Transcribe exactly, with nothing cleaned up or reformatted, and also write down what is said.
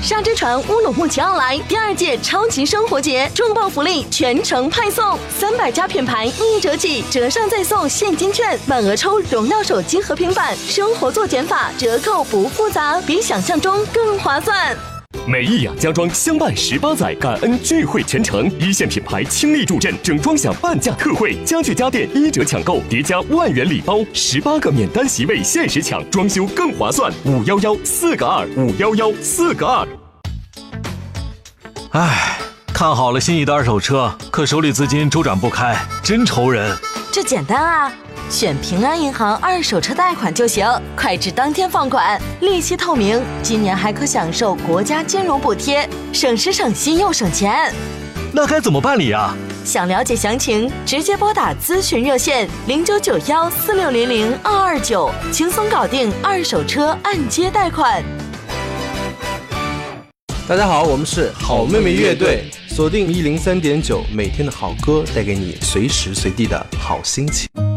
沙之船乌鲁木齐奥莱第二届超级生活节重磅福利全程派送，三百家品牌一折起，折上再送现金券，满额抽荣耀手机和平板。生活做减法，折扣不复杂，比想象中更划算。 美意养家装相伴十八载，感恩聚会全程，一线品牌倾力助阵，整装享半价特惠，家具家电一折抢购，叠加万元礼包，十八个免单席位限时抢，装修更划算。五幺幺四个二，五幺幺四个二。 唉，看好了心仪的二手车，可手里资金周转不开，真愁人。 这简单啊，选平安银行二手车贷款就行，快至当天放款，利息透明，今年还可享受国家金融补贴，省时省心又省钱。 那该怎么办理啊？ 想了解详情，直接拨打咨询热线零九九幺四六零零二二九，轻松搞定二手车按揭贷款。 大家好，我们是好妹妹乐队，锁定一零三点九，每天的好歌带给你随时随地的好心情。